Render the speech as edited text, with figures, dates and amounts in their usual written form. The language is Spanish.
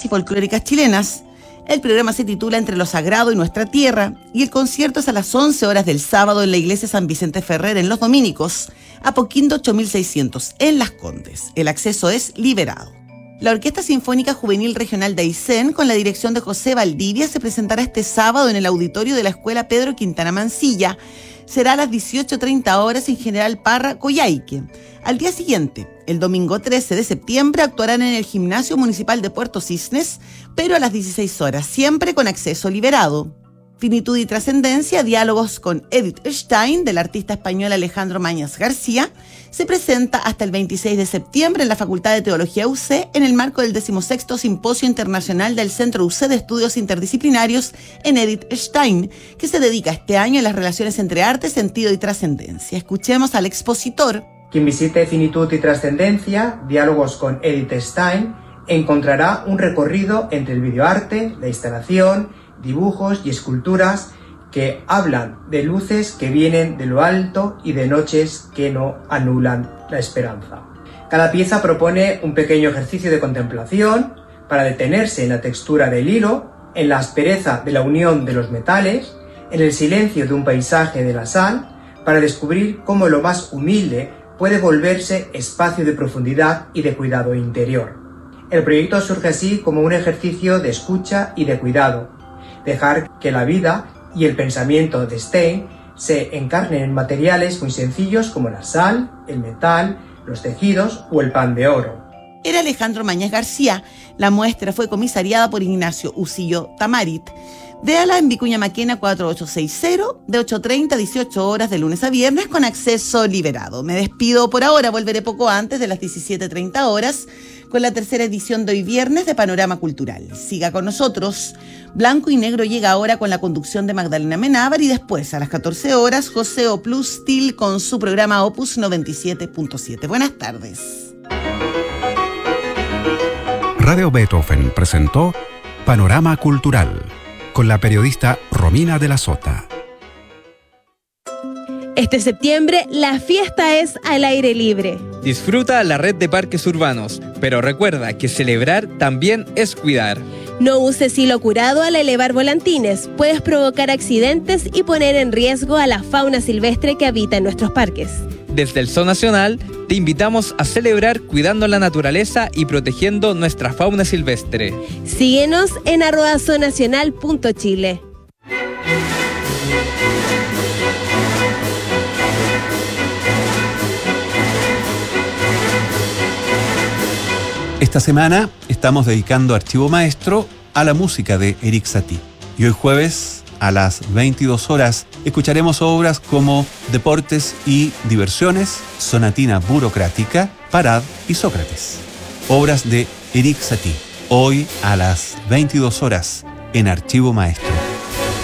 y folclóricas chilenas. El programa se titula Entre lo Sagrado y Nuestra Tierra y el concierto es a las 11 horas del sábado en la iglesia San Vicente Ferrer en Los Dominicos, Apoquindo 8600, en Las Condes. El acceso es liberado. La Orquesta Sinfónica Juvenil Regional de Aysén, con la dirección de José Valdivia, se presentará este sábado en el auditorio de la Escuela Pedro Quintana Mancilla. Será a las 18:30 horas en General Parra, Coyhaique. Al día siguiente, el domingo 13 de septiembre, actuarán en el Gimnasio Municipal de Puerto Cisnes, pero a las 16 horas, siempre con acceso liberado. Finitud y Trascendencia, diálogos con Edith Stein, del artista español Alejandro Mañas García, se presenta hasta el 26 de septiembre en la Facultad de Teología UC en el marco del 16º Simposio Internacional del Centro UC de Estudios Interdisciplinarios en Edith Stein, que se dedica este año a las relaciones entre arte, sentido y trascendencia. Escuchemos al expositor. Quien visite Finitud y Trascendencia, diálogos con Edith Stein, encontrará un recorrido entre el videoarte, la instalación, dibujos y esculturas que hablan de luces que vienen de lo alto y de noches que no anulan la esperanza. Cada pieza propone un pequeño ejercicio de contemplación para detenerse en la textura del hilo, en la aspereza de la unión de los metales, en el silencio de un paisaje de la sal, para descubrir cómo lo más humilde puede volverse espacio de profundidad y de cuidado interior. El proyecto surge así como un ejercicio de escucha y de cuidado. Dejar que la vida y el pensamiento de Stein se encarnen en materiales muy sencillos como la sal, el metal, los tejidos o el pan de oro. Era Alejandro Mañas García. La muestra fue comisariada por Ignacio Usillo Tamarit. Véala en Vicuña Maquena 4860, de 8:30 a 18 horas de lunes a viernes, con acceso liberado. Me despido por ahora, volveré poco antes de las 17:30 horas con la tercera edición de hoy viernes de Panorama Cultural. Siga con nosotros. Blanco y Negro llega ahora con la conducción de Magdalena Menábar y después a las 14 horas José Oplus Til con su programa Opus 97.7. Buenas tardes. Radio Beethoven presentó Panorama Cultural con la periodista Romina de la Sota. Este septiembre la fiesta es al aire libre. Disfruta la red de parques urbanos, pero recuerda que celebrar también es cuidar. No uses hilo curado al elevar volantines. Puedes provocar accidentes y poner en riesgo a la fauna silvestre que habita en nuestros parques. Desde el Zoo Nacional, te invitamos a celebrar cuidando la naturaleza y protegiendo nuestra fauna silvestre. Síguenos en @zoonacional.chile. Esta semana estamos dedicando Archivo Maestro a la música de Erik Satie. Y hoy jueves, a las 22 horas, escucharemos obras como Deportes y Diversiones, Sonatina Burocrática, Parad y Sócrates. Obras de Erik Satie. Hoy a las 22 horas en Archivo Maestro.